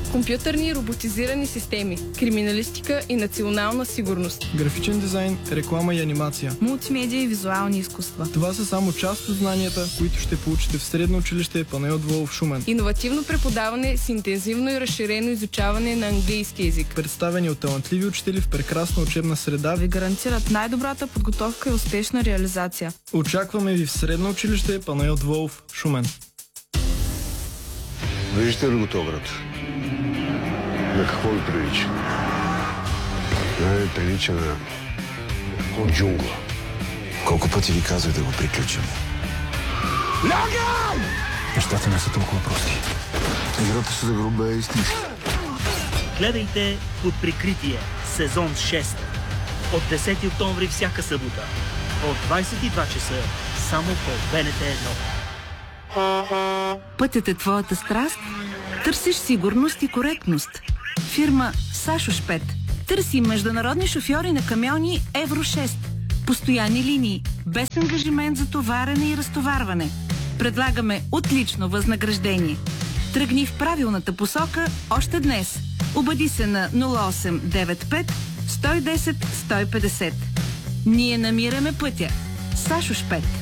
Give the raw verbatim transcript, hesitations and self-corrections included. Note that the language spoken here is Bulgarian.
компютърни и роботизирани системи, криминалистика и национална сигурност, графичен дизайн, реклама и анимация, мултимедия и визуални изкуства. Това са само част от знанията, които ще получите в средно училище Панайот Волов Шумен. иновативно преподаване с интензивно и разширено изучаване на английски език, Представени от талантливи учители в прекрасна учебна среда, Ви гарантират най-добрата подготовка и успешна реализация. Очакваме ви в средно училище Панайот Волов Шумен. Виждате ли го този град? На какво ви прилича? Не ви прилича на джунгла. Колко пъти ви казах да го приключим? Лягай! Нещата не са толкова прости. Играта се загруба е истинска. Гледайте Под прикритие, сезон шест. От десети октомври всяка събота. От двадесет и два часа. Само по Б Н Т едно. Пътят е твоята страст? Търсиш сигурност и коректност. Фирма Сашошпет търси международни шофьори на камиони Евро шест. Постоянни линии, без ангажимент за товарене и разтоварване. Предлагаме отлично възнаграждение. Тръгни в правилната посока още днес. Обади се на нула осем девет пет сто и десет сто и петдесет. Ние намираме пътя. Сашошпет.